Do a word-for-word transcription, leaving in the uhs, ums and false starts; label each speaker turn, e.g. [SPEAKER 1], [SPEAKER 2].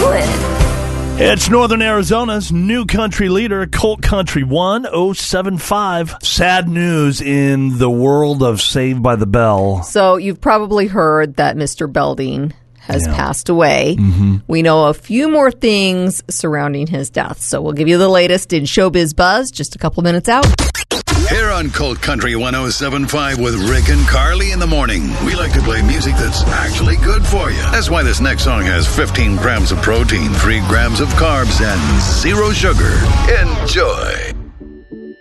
[SPEAKER 1] it.
[SPEAKER 2] It's Northern Arizona's new country leader, Colt Country one oh seven five. Sad news in the world of Saved by the Bell.
[SPEAKER 1] So you've probably heard that Mister Belding has
[SPEAKER 2] Yeah.
[SPEAKER 1] passed away.
[SPEAKER 2] Mm-hmm.
[SPEAKER 1] We know a few more things surrounding his death. So we'll give you the latest in Showbiz Buzz just a couple minutes out.
[SPEAKER 3] Here on Colt Country one oh seven point five with Rick and Carly in the morning. We like to play music that's actually good for you. That's why this next song has fifteen grams of protein, three grams of carbs, and zero sugar. Enjoy.